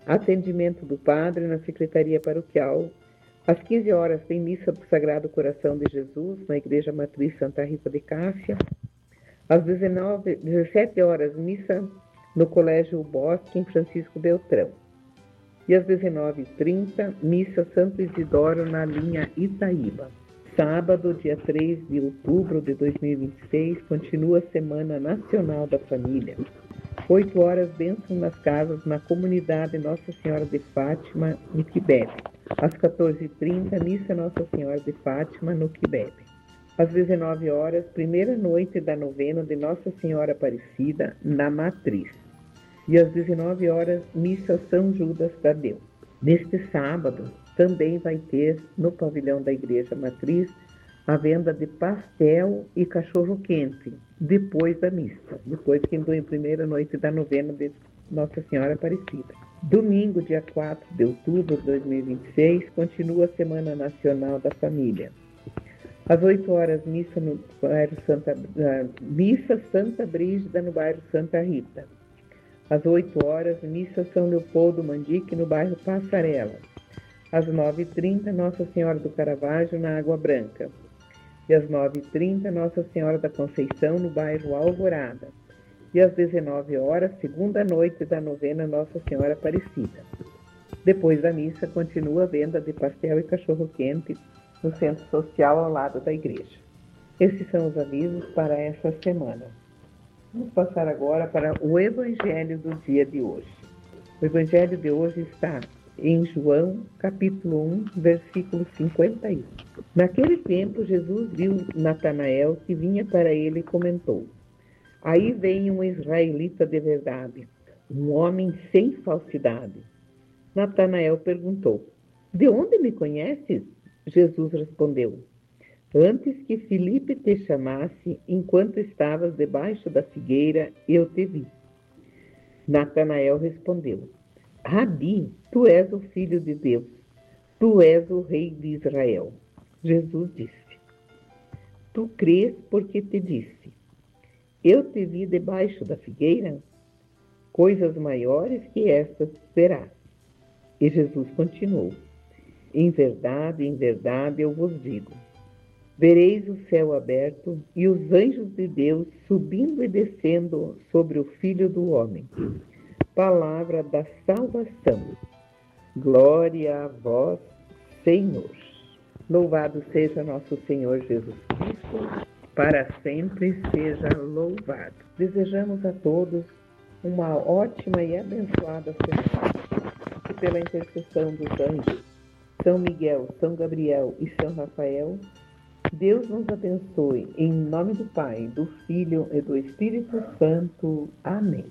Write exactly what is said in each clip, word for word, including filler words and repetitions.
atendimento do padre na Secretaria Paroquial. Às quinze horas tem missa do Sagrado Coração de Jesus na Igreja Matriz Santa Rita de Cássia. Às dezenove, dezessete horas, missa no Colégio Bosque, em Francisco Beltrão. E às dezenove e trinta, missa Santo Isidoro na linha Itaíba. Sábado, dia três de outubro de dois mil e vinte e seis, continua a Semana Nacional da Família. oito horas, bênção nas casas na comunidade Nossa Senhora de Fátima, no Quibebe. Às quatorze e trinta, missa Nossa Senhora de Fátima, no Quibebe. Às dezenove horas, primeira noite da novena de Nossa Senhora Aparecida, na Matriz. E às dezenove horas, missa São Judas Tadeu. Neste sábado, também vai ter, no pavilhão da Igreja Matriz, a venda de pastel e cachorro-quente, depois da missa, depois que a primeira noite da novena de Nossa Senhora Aparecida. Domingo, dia quatro de outubro de dois mil e vinte e seis, continua a Semana Nacional da Família. Às oito horas, missa no bairro Santa, uh, missa Santa Brígida, no bairro Santa Rita. Às oito horas, missa São Leopoldo Mandique, no bairro Passarela. Às nove e trinta, Nossa Senhora do Caravaggio, na Água Branca. E às nove e trinta, Nossa Senhora da Conceição, no bairro Alvorada. E às dezenove horas, segunda noite da novena Nossa Senhora Aparecida. Depois da missa, continua a venda de pastel e cachorro-quente no Centro Social ao lado da igreja. Esses são os avisos para essa semana. Vamos passar agora para o Evangelho do dia de hoje. O Evangelho de hoje está em João, capítulo um, versículo cinquenta e um. Naquele tempo, Jesus viu Natanael que vinha para ele e comentou: aí vem um israelita de verdade, um homem sem falsidade. Natanael perguntou: de onde me conheces? Jesus respondeu: antes que Filipe te chamasse, enquanto estavas debaixo da figueira, eu te vi. Natanael respondeu: Rabi, tu és o Filho de Deus, tu és o Rei de Israel. Jesus disse: tu crês porque te disse, eu te vi debaixo da figueira? Coisas maiores que estas verás. E Jesus continuou: em verdade, em verdade eu vos digo, vereis o céu aberto e os anjos de Deus subindo e descendo sobre o Filho do Homem. Palavra da salvação. Glória a vós, Senhor. Louvado seja nosso Senhor Jesus Cristo, para sempre seja louvado. Desejamos a todos uma ótima e abençoada semana, e pela intercessão dos anjos, São Miguel, São Gabriel e São Rafael, Deus nos abençoe, em nome do Pai, do Filho e do Espírito Santo. Amém.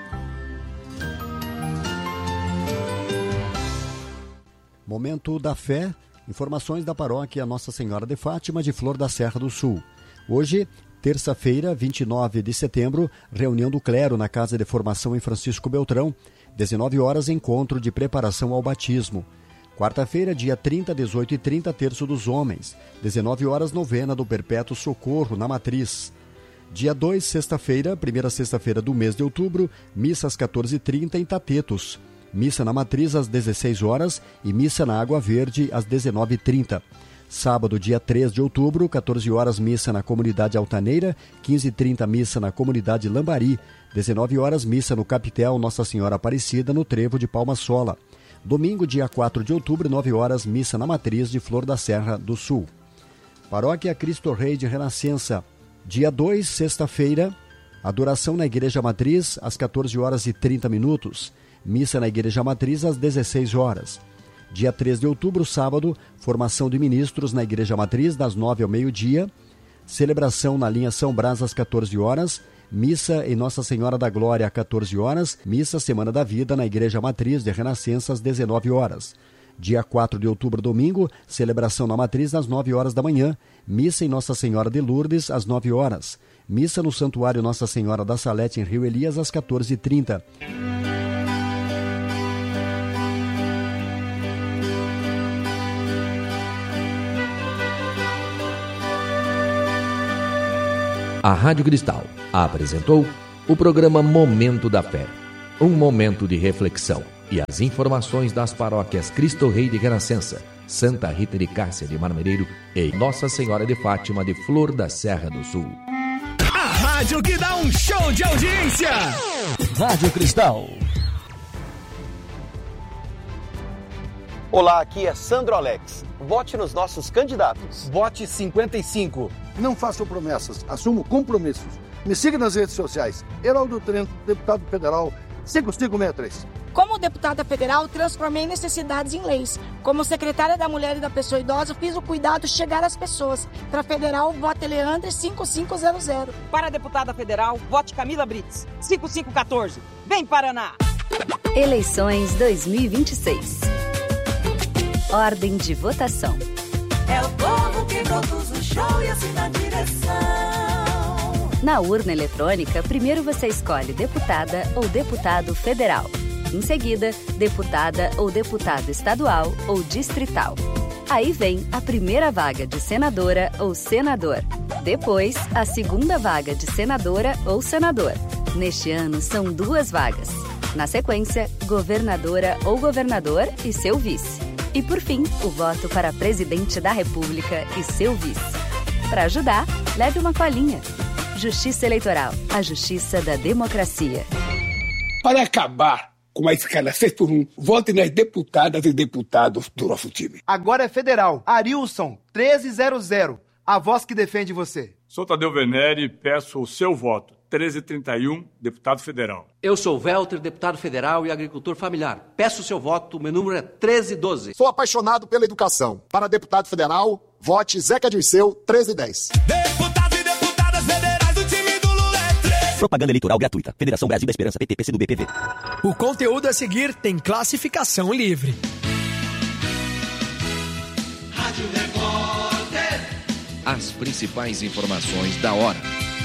Momento da Fé, informações da paróquia Nossa Senhora de Fátima de Flor da Serra do Sul. Hoje, terça-feira, vinte e nove de setembro, reunião do clero na Casa de Formação em Francisco Beltrão, dezenove horas, encontro de preparação ao batismo. Quarta-feira, dia trinta, dezoito e trinta, Terço dos Homens, dezenove horas, novena do Perpétuo Socorro, na Matriz. Dia dois, sexta-feira, primeira sexta-feira do mês de outubro, missa às quatorze e trinta em Tatetos. Missa na Matriz às dezesseis horas e missa na Água Verde às dezenove e trinta. Sábado, dia três de outubro, quatorze horas, missa na Comunidade Altaneira, quinze e trinta, missa na Comunidade Lambari, dezenove horas, missa no Capitel Nossa Senhora Aparecida, no Trevo de Palma Sola. Domingo, dia quatro de outubro, nove horas, missa na Matriz de Flor da Serra do Sul. Paróquia Cristo Rei de Renascença. Dia dois, sexta-feira, adoração na Igreja Matriz às quatorze horas e trinta minutos. Missa na Igreja Matriz às dezesseis horas. Dia três de outubro, sábado, formação de ministros na Igreja Matriz das nove ao meio-dia. Celebração na linha São Brás às quatorze horas. Missa em Nossa Senhora da Glória às quatorze horas. Missa Semana da Vida na Igreja Matriz de Renascença às dezenove horas. Dia quatro de outubro, domingo, celebração na Matriz às nove horas da manhã. Missa em Nossa Senhora de Lourdes às nove horas. Missa no Santuário Nossa Senhora da Salete em Rio Elias às quatorze e trinta. A Rádio Cristal apresentou o programa Momento da Fé, um momento de reflexão. e as informações das paróquias Cristo Rei de Renascença, Santa Rita de Cássia de Marmereiro e Nossa Senhora de Fátima de Flor da Serra do Sul. A rádio que dá um show de audiência. Rádio Cristal. Olá, aqui é Sandro Alex. Vote nos nossos candidatos. Vote cinquenta e cinco. Não faço promessas, assumo compromissos. Me siga nas redes sociais. Heraldo Trento, deputado federal, cinco cinco seis três. Como deputada federal, transformei necessidades em leis. Como secretária da Mulher e da Pessoa Idosa, fiz o cuidado chegar às pessoas. Para federal, vote Leandre cinco cinco zero zero. Para deputada federal, vote Camila Brits, cinco cinco um quatro. Vem, Paraná! Eleições dois mil e vinte e seis. Ordem de votação. É o povo que produz o show e assina a direção. Na urna eletrônica, primeiro você escolhe deputada ou deputado federal. Em seguida, deputada ou deputado estadual ou distrital. Aí vem a primeira vaga de senadora ou senador. Depois, a segunda vaga de senadora ou senador. Neste ano, são duas vagas. Na sequência, governadora ou governador e seu vice. E, por fim, o voto para presidente da República e seu vice. Para ajudar, leve uma colinha. Justiça Eleitoral, a justiça da democracia. Para acabar com a escala seis por um, vote nas deputadas e deputados do nosso time. Agora é federal. Arilson, treze zero zero. A voz que defende você. Sou Tadeu Venere e peço o seu voto. treze trinta e um, deputado federal. Eu sou Welter, deputado federal e agricultor familiar. Peço o seu voto, meu número é treze doze. Sou apaixonado pela educação. Para deputado federal, vote Zeca Dirceu, treze dez. Deputados e deputadas federais do time do Lula é treze. Propaganda eleitoral gratuita. Federação Brasil da Esperança, P T, P C do B, P V. O conteúdo a seguir tem classificação livre. Rádio Repórter. As principais informações da hora.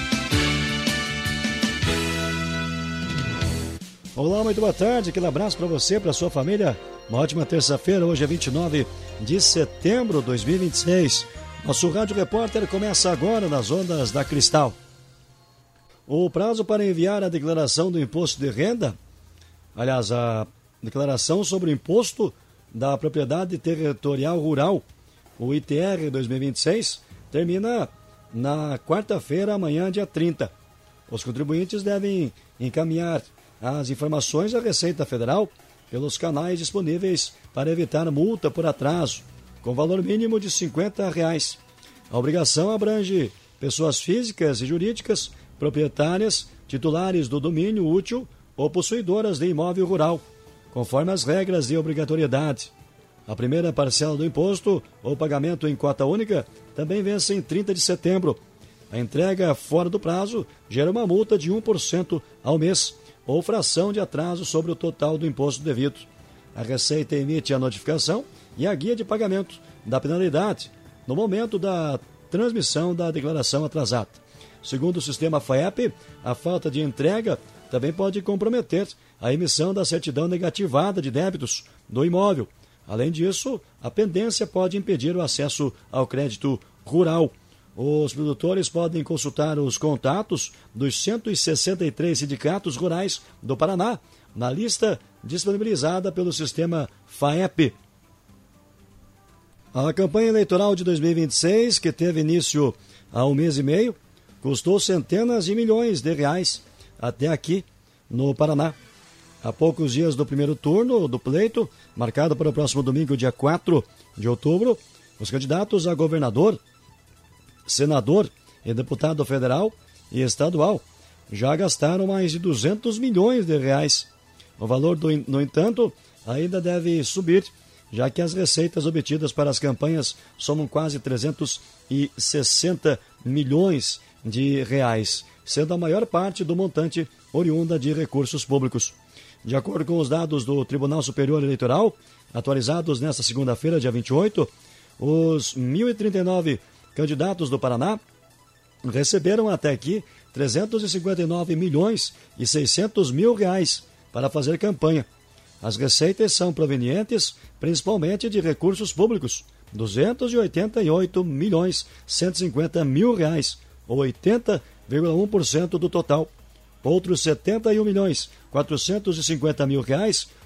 Olá, muito boa tarde, aquele abraço para você, para sua família. Uma ótima terça-feira, hoje é vinte e nove de setembro de dois mil e vinte e seis. Nosso Rádio Repórter começa agora nas ondas da Cristal. O prazo para enviar a declaração do imposto de renda, aliás, a declaração sobre o imposto da propriedade territorial rural, o I T R dois mil e vinte e seis, termina na quarta-feira, amanhã, dia trinta. Os contribuintes devem encaminhar as informações à Receita Federal pelos canais disponíveis para evitar multa por atraso, com valor mínimo de cinquenta reais. A obrigação abrange pessoas físicas e jurídicas, proprietárias, titulares do domínio útil ou possuidoras de imóvel rural, conforme as regras de obrigatoriedade. A primeira parcela do imposto ou pagamento em cota única também vence em trinta de setembro. A entrega fora do prazo gera uma multa de um por cento ao mês, ou fração de atraso sobre o total do imposto devido. A Receita emite a notificação e a guia de pagamento da penalidade no momento da transmissão da declaração atrasada. Segundo o sistema F A E P, a falta de entrega também pode comprometer a emissão da certidão negativada de débitos do imóvel. Além disso, a pendência pode impedir o acesso ao crédito rural. Os produtores podem consultar os contatos dos cento e sessenta e três sindicatos rurais do Paraná, na lista disponibilizada pelo sistema F A E P. A campanha eleitoral de dois mil e vinte e seis, que teve início há um mês e meio, custou centenas de milhões de reais até aqui no Paraná. Há poucos dias do primeiro turno do pleito, marcado para o próximo domingo, dia quatro de outubro, os candidatos a governador, senador e deputado federal e estadual já gastaram mais de duzentos milhões de reais. O valor, do, no entanto, ainda deve subir, já que as receitas obtidas para as campanhas somam quase trezentos e sessenta milhões de reais, sendo a maior parte do montante oriunda de recursos públicos. De acordo com os dados do Tribunal Superior Eleitoral, atualizados nesta segunda-feira, dia vinte e oito, os mil e trinta e nove candidatos do Paraná receberam até aqui trezentos e cinquenta e nove milhões e seiscentos mil reais para fazer campanha. As receitas são provenientes principalmente de recursos públicos, duzentos e oitenta e oito milhões cento e cinquenta mil reais, ou oitenta vírgula um por cento do total. Outros setenta e um milhões quatrocentos e cinquenta mil reais,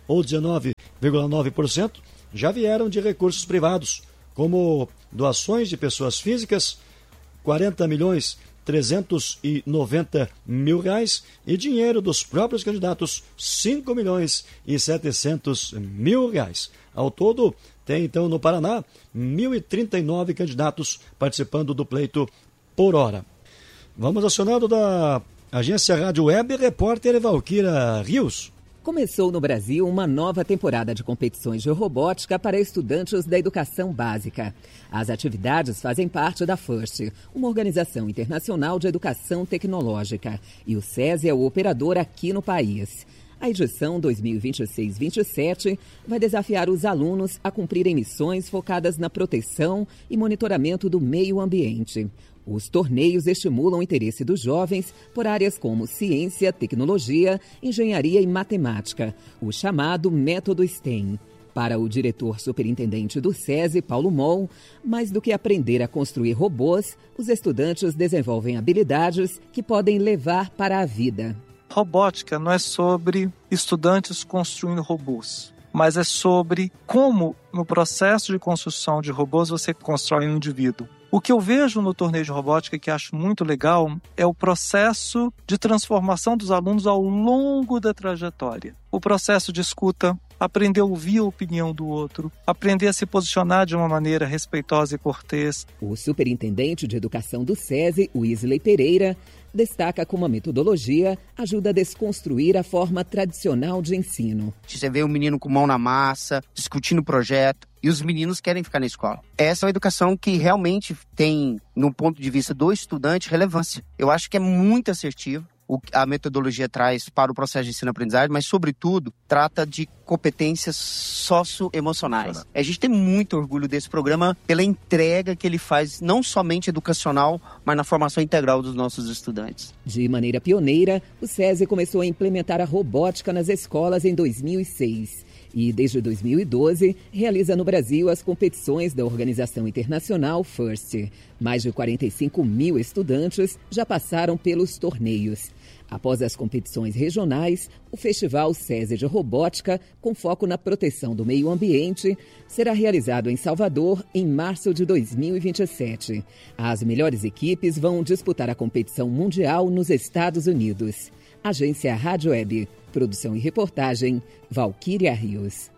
ou dezenove vírgula nove por cento, já vieram de recursos privados, como doações de pessoas físicas, quarenta milhões trezentos e noventa mil reais, e dinheiro dos próprios candidatos, cinco milhões e setecentos mil reais. Ao todo, tem então no Paraná mil e trinta e nove candidatos participando do pleito por hora. Vamos acionado da agência Rádio Web, repórter Valquíria Rios. Começou no Brasil uma nova temporada de competições de robótica para estudantes da educação básica. As atividades fazem parte da FIRST, uma organização internacional de educação tecnológica, e o SESI é o operador aqui no país. A edição dois mil e vinte e seis vinte e sete vai desafiar os alunos a cumprirem missões focadas na proteção e monitoramento do meio ambiente. Os torneios estimulam o interesse dos jovens por áreas como ciência, tecnologia, engenharia e matemática, o chamado método STEM. Para o diretor superintendente do SESI, Paulo Moll, mais do que aprender a construir robôs, os estudantes desenvolvem habilidades que podem levar para a vida. Robótica não é sobre estudantes construindo robôs, mas é sobre como, no processo de construção de robôs, você constrói um indivíduo. O que eu vejo no torneio de robótica que acho muito legal é o processo de transformação dos alunos ao longo da trajetória. O processo de escuta, aprender a ouvir a opinião do outro, aprender a se posicionar de uma maneira respeitosa e cortês. O superintendente de educação do SESI, Wesley Pereira, destaca como a metodologia ajuda a desconstruir a forma tradicional de ensino. Você vê o menino com mão na massa, discutindo o projeto, e os meninos querem ficar na escola. Essa é uma educação que realmente tem, no ponto de vista do estudante, relevância. Eu acho que é muito assertivo o que a metodologia traz para o processo de ensino-aprendizagem, mas, sobretudo, trata de competências socioemocionais. A gente tem muito orgulho desse programa pela entrega que ele faz, não somente educacional, mas na formação integral dos nossos estudantes. De maneira pioneira, o SESI começou a implementar a robótica nas escolas em dois mil e seis. E, desde dois mil e doze, realiza no Brasil as competições da organização internacional FIRST. Mais de quarenta e cinco mil estudantes já passaram pelos torneios. Após as competições regionais, o Festival SESI de Robótica, com foco na proteção do meio ambiente, será realizado em Salvador em março de dois mil e vinte e sete. As melhores equipes vão disputar a competição mundial nos Estados Unidos. Agência Rádio Web. Produção e reportagem, Valquíria Rios.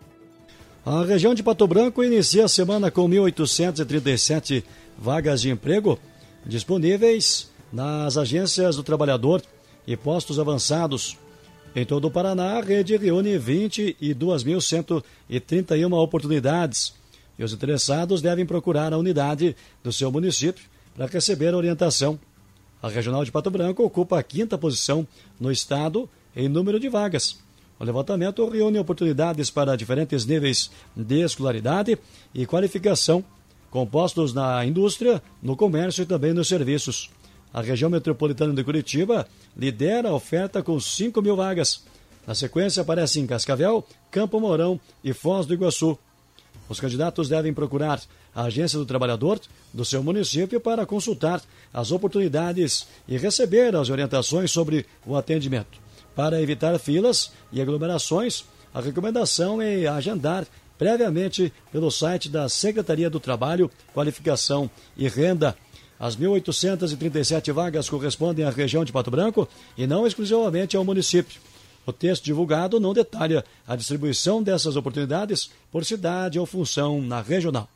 A região de Pato Branco inicia a semana com mil oitocentas e trinta e sete vagas de emprego disponíveis nas agências do trabalhador e postos avançados. Em todo o Paraná, a rede reúne vinte e duas mil cento e trinta e uma oportunidades e os interessados devem procurar a unidade do seu município para receber a orientação. A Regional de Pato Branco ocupa a quinta posição no estado em número de vagas. O levantamento reúne oportunidades para diferentes níveis de escolaridade e qualificação, compostos na indústria, no comércio e também nos serviços. A região metropolitana de Curitiba lidera a oferta com cinco mil vagas. Na sequência aparecem Cascavel, Campo Mourão e Foz do Iguaçu. Os candidatos devem procurar a Agência do Trabalhador do seu município para consultar as oportunidades e receber as orientações sobre o atendimento. Para evitar filas e aglomerações, a recomendação é agendar previamente pelo site da Secretaria do Trabalho, Qualificação e Renda. As mil oitocentas e trinta e sete vagas correspondem à região de Pato Branco e não exclusivamente ao município. O texto divulgado não detalha a distribuição dessas oportunidades por cidade ou função na regional.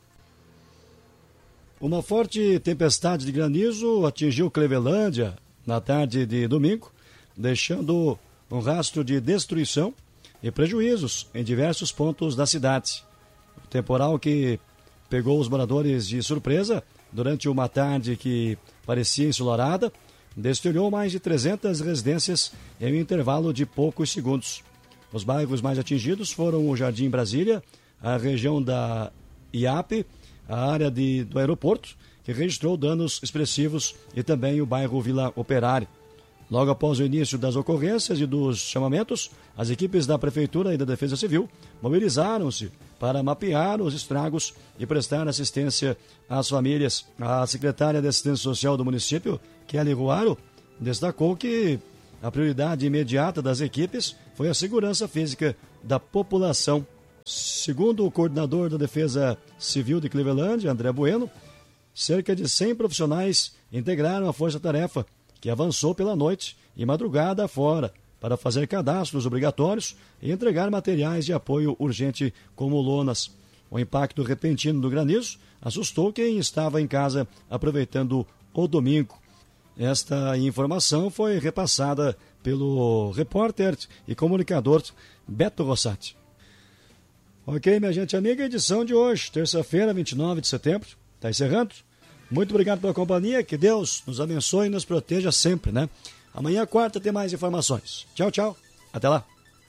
Uma forte tempestade de granizo atingiu Clevelândia na tarde de domingo, deixando um rastro de destruição e prejuízos em diversos pontos da cidade. O temporal que pegou os moradores de surpresa durante uma tarde que parecia ensolarada, destruiu mais de trezentas residências em um intervalo de poucos segundos. Os bairros mais atingidos foram o Jardim Brasília, a região da I A P, a área de, do aeroporto, que registrou danos expressivos, e também o bairro Vila Operária. Logo após o início das ocorrências e dos chamamentos, as equipes da Prefeitura e da Defesa Civil mobilizaram-se para mapear os estragos e prestar assistência às famílias. A secretária de Assistência Social do município, Kelly Ruaro, destacou que a prioridade imediata das equipes foi a segurança física da população. Segundo o coordenador da Defesa Civil de Cleveland, André Bueno, cerca de cem profissionais integraram a força-tarefa, que avançou pela noite e madrugada afora para fazer cadastros obrigatórios e entregar materiais de apoio urgente como lonas. O impacto repentino do granizo assustou quem estava em casa aproveitando o domingo. Esta informação foi repassada pelo repórter e comunicador Beto Rossati. Ok, minha gente amiga, a edição de hoje, terça-feira, vinte e nove de setembro, está encerrando. Muito obrigado pela companhia, que Deus nos abençoe e nos proteja sempre, né? Amanhã, quarta, tem mais informações. Tchau, tchau. Até lá.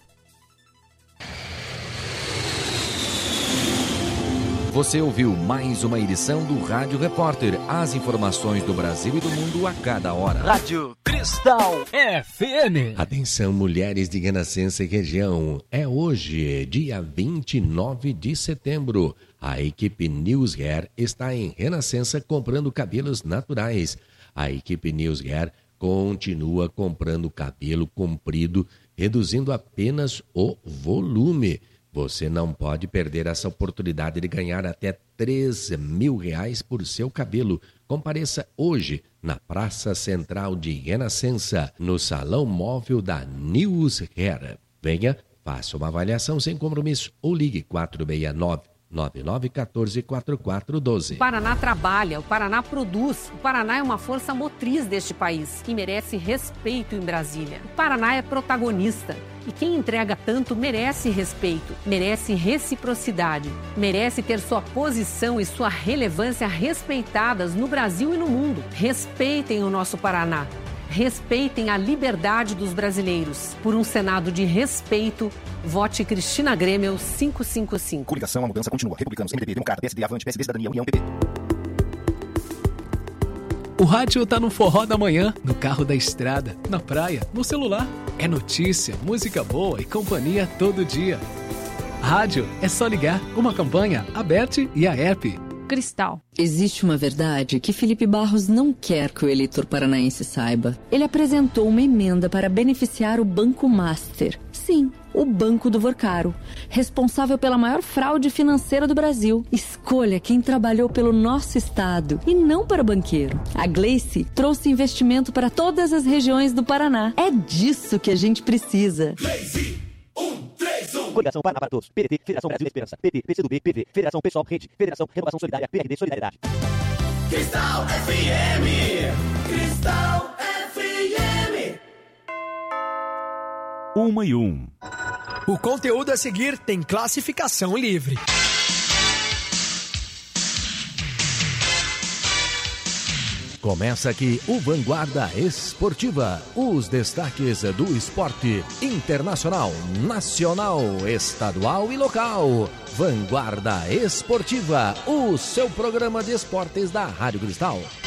Você ouviu mais uma edição do Rádio Repórter. As informações do Brasil e do mundo a cada hora. Rádio Cristal F M. Atenção, mulheres de Renascença e região. É hoje, dia vinte e nove de setembro. A equipe News Hair está em Renascença comprando cabelos naturais. A equipe News Hair continua comprando cabelo comprido, reduzindo apenas o volume. Você não pode perder essa oportunidade de ganhar até três mil reais por seu cabelo. Compareça hoje na Praça Central de Renascença, no Salão Móvel da News Hair. Venha, faça uma avaliação sem compromisso ou ligue quatro seis nove, nove nove um quatro, quatro quatro um dois. O Paraná trabalha, o Paraná produz, o Paraná é uma força motriz deste país e merece respeito em Brasília. O Paraná é protagonista. E quem entrega tanto merece respeito, merece reciprocidade, merece ter sua posição e sua relevância respeitadas no Brasil e no mundo. Respeitem o nosso Paraná. Respeitem a liberdade dos brasileiros. Por um Senado de respeito, vote Cristina Grêmio quinhentos e cinquenta e cinco. Coligação, a mudança continua. Republicanos, M D B, Democrata, P S D, Avante, P S D, Cidadania, União, P P. O rádio tá no forró da manhã, no carro da estrada, na praia, no celular. É notícia, música boa e companhia todo dia. Rádio é só ligar. Uma campanha aberta e a app. Cristal. Existe uma verdade que Felipe Barros não quer que o eleitor paranaense saiba. Ele apresentou uma emenda para beneficiar o Banco Master. Sim, o Banco do Vorcaro, responsável pela maior fraude financeira do Brasil. Escolha quem trabalhou pelo nosso estado e não para o banqueiro. A Gleice trouxe investimento para todas as regiões do Paraná. É disso que a gente precisa. Gleice, um, três, um. Coligação Paraná para Todos, P D T, Federação Brasil da Esperança, P T, P C do B, P V, Federação Pessoal Rede, Federação Renovação Solidária, P R D Solidariedade. Cristal F M. Cristal F M. Uma e um. O conteúdo a seguir tem classificação livre. Começa aqui o Vanguarda Esportiva. Os destaques do esporte internacional, nacional, estadual e local. Vanguarda Esportiva, o seu programa de esportes da Rádio Cristal.